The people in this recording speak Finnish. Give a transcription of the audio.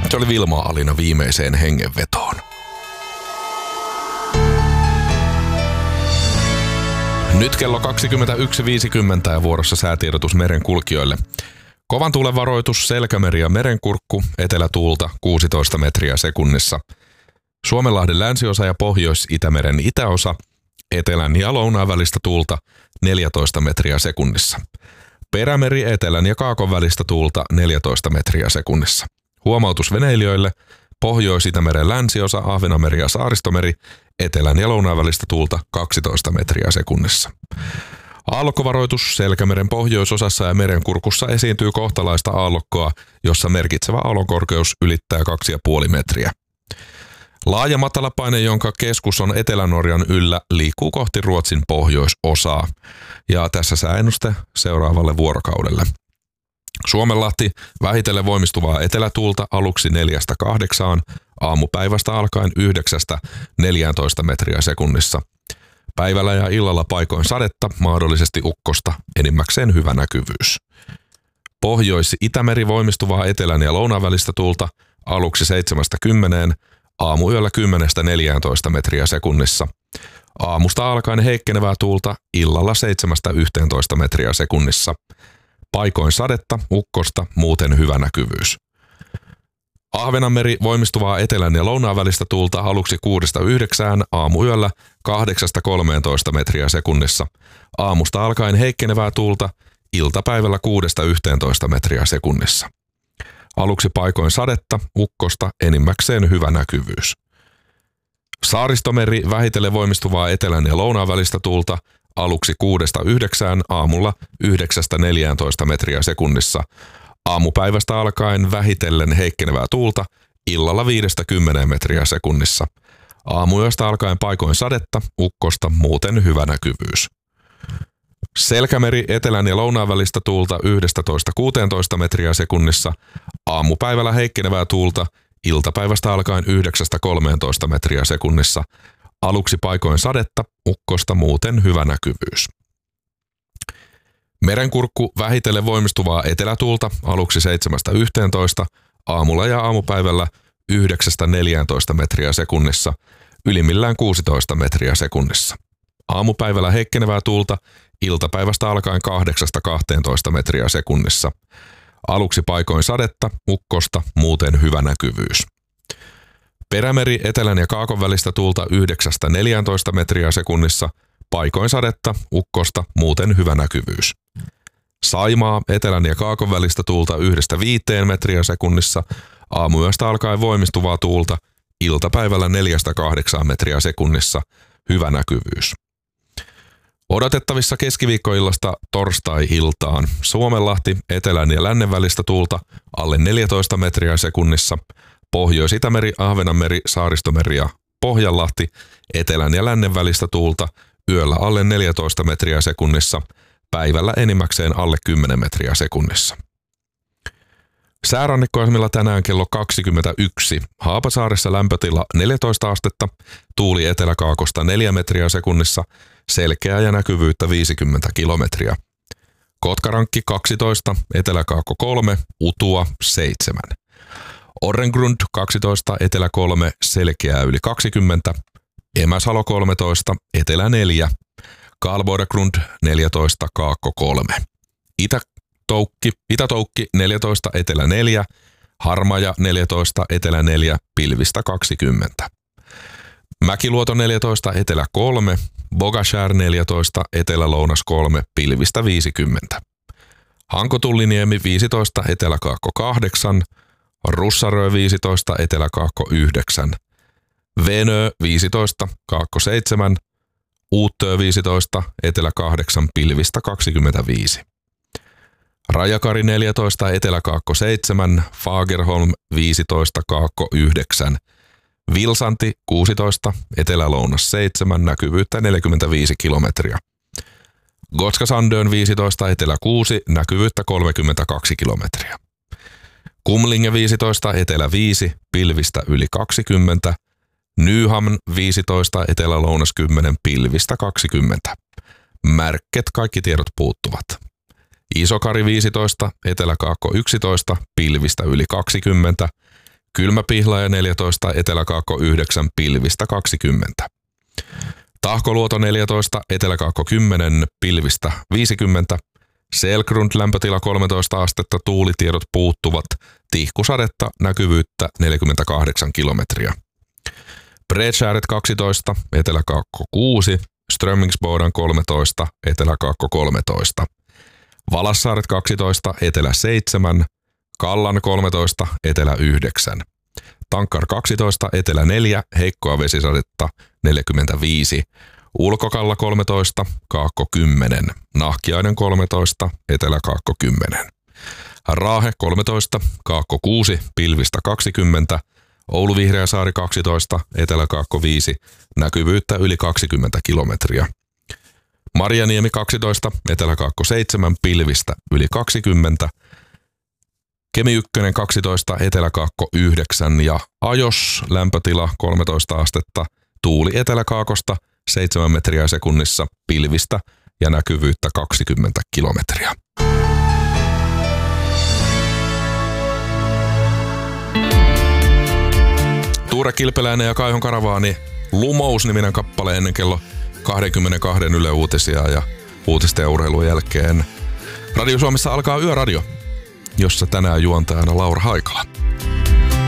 Se oli Vilma-Alina viimeiseen hengenvetoon. Nyt kello 21.50 ja vuorossa säätiedotus merenkulkijoille. Kovan tuulen varoitus Selkämeri ja Merenkurkku, etelätuulta 16 metriä sekunnissa. Suomenlahden länsiosa ja Pohjois-Itämeren itäosa, etelän ja lounaan välistä tuulta 14 metriä sekunnissa. Perämeri etelän ja kaakon välistä tuulta 14 metriä sekunnissa. Huomautus veneilijöille: Pohjois-Itämeren länsiosa, Ahvenanmeri ja Saaristomeri, etelän ja lounaan välistä tuulta 12 metriä sekunnissa. Aallokkovaroitus Selkämeren pohjoisosassa ja Merenkurkussa esiintyy kohtalaista aallokkoa, jossa merkitsevä aallonkorkeus ylittää 2,5 metriä. Laaja matalapaine, jonka keskus on Etelä-Norjan yllä, liikkuu kohti Ruotsin pohjoisosaa. Ja tässä sääennuste seuraavalle vuorokaudelle. Suomenlahti vähitellen voimistuvaa etelätuulta aluksi 4-8, aamupäivästä alkaen 9-14 metriä sekunnissa. Päivällä ja illalla paikoin sadetta, mahdollisesti ukkosta, enimmäkseen hyvä näkyvyys. Pohjois-Itämeri voimistuvaa etelän ja lounaan välistä tuulta aluksi 7-10, aamuyöllä 10-14 metriä sekunnissa. Aamusta alkaen heikkenevää tuulta, illalla 7-11 metriä sekunnissa. Paikoin sadetta, ukkosta, muuten hyvä näkyvyys. Ahvenanmeri voimistuvaa etelän ja lounaan välistä tuulta aluksi 6-9, aamuyöllä 8-13 metriä sekunnissa. Aamusta alkaen heikkenevää tuulta, iltapäivällä 6-11 metriä sekunnissa. Aluksi paikoin sadetta, ukkosta, enimmäkseen hyvä näkyvyys. Saaristomeri vähitellen voimistuvaa etelän ja lounaan välistä tuulta aluksi 6-9, aamulla 9-14 metriä sekunnissa. Aamupäivästä alkaen vähitellen heikkenevää tuulta, illalla 5-10 metriä sekunnissa. Aamuyöstä alkaen paikoin sadetta, ukkosta, muuten hyvä näkyvyys. Selkämeri etelän ja lounaan välistä tuulta 11-16 metriä sekunnissa. Aamupäivällä heikkenevää tuulta, iltapäivästä alkaen 9-13 metriä sekunnissa. Aluksi paikoin sadetta, ukkosta, muuten hyvä näkyvyys. Merenkurkku vähitellen voimistuvaa etelätuulta aluksi 7-11, aamulla ja aamupäivällä 9-14 metriä sekunnissa, ylimmillään 16 metriä sekunnissa. Aamupäivällä heikkenevää tuulta, iltapäivästä alkaen 8-12 metriä sekunnissa. Aluksi paikoin sadetta, ukkosta, muuten hyvä näkyvyys. Perämeri etelän ja kaakon välistä tuulta 9-14 metriä sekunnissa, paikoin sadetta, ukkosta, muuten hyvä näkyvyys. Saimaa etelän ja kaakon välistä tuulta 1-5 metriä sekunnissa, aamuyöstä alkaen voimistuvaa tuulta, iltapäivällä 4-8 metriä sekunnissa, hyvä näkyvyys. Odotettavissa keskiviikkoillasta torstai-iltaan Suomenlahti etelän ja lännen välistä tuulta alle 14 metriä sekunnissa, Pohjois-Itämeri, Ahvenanmeri, Saaristomeri ja Pohjanlahti etelän ja lännen välistä tuulta yöllä alle 14 metriä sekunnissa, päivällä enimmäkseen alle 10 metriä sekunnissa. Säärannikkoasemilla tänään kello 21. Haapasaaressa lämpötila 14 astetta, tuuli eteläkaakosta 4 metriä sekunnissa, selkeää ja näkyvyyttä 50 kilometriä. Kotkarankki 12, eteläkaakko 3, utua 7. Orrengrund 12, etelä 3, selkeää yli 20. Emäsalo 13, etelä 4. Karlborgrund 14, kaakko 3. Itätoukki 14, etelä 4. Harmaja 14, etelä 4, pilvistä 20. Mäkiluoto 14, etelä 3. Bogashär 14, etelä-lounas 3, pilvistä 50. Hankotulliniemi 15, eteläkaakko 8. Russarö 15, eteläkaakko 9. Venö 15, kaakko 7. Uuttö 15, etelä 8, pilvistä 25. Rajakari 14, eteläkaakko 7. Fagerholm 15, kaakko 9. Vilsanti 16, etelä-lounas 7, näkyvyyttä 45 kilometriä. Gotska Sandön 15, etelä 6, näkyvyyttä 32 kilometriä. Kumlinge 15, etelä 5, pilvistä yli 20. Nyhamn 15, etelä-lounas 10, pilvistä 20. Märket, kaikki tiedot puuttuvat. Isokari 15, eteläkaakko 11, pilvistä yli 20. Kylmä-Pihlaja 14, Etelä-Kaakko 9, pilvistä 20. Tahkoluoto 14, Etelä-Kaakko 10, pilvistä 50. Selgrund lämpötila 13 astetta, tuulitiedot puuttuvat, tihkusadetta, näkyvyyttä 48 kilometriä. Bredskäret 12, Etelä-Kaakko 6, Strömmingsboden 13, Etelä-Kaakko 13. Valassaaret 12, Etelä 7, Kallan 13, Etelä 9. Tankkar 12, Etelä 4, heikkoa vesisadetta 45. Ulkokalla 13, Kaakko 10. Nahkiainen 13, Etelä-Kaakko 10. Raahe 13, Kaakko 6, pilvistä 20. Oulu Vihreäsaari 12, Etelä-Kaakko 5, näkyvyyttä yli 20 kilometriä. Marjaniemi 12, Etelä-Kaakko 7, pilvistä yli 20. Kemi 1 12, Etelä-Kaakko 9 ja Ajos lämpötila 13 astetta, tuuli Etelä-Kaakosta 7 metriä sekunnissa, pilvistä ja näkyvyyttä 20 kilometriä. Tuure Kilpeläinen ja Kaihon Karavaani, Lumous-niminen kappale ennen kello 22 Yle Uutisia ja uutisten ja urheilun jälkeen. Radio Suomessa alkaa Yöradio, jossa tänään juontajana Laura Haikala.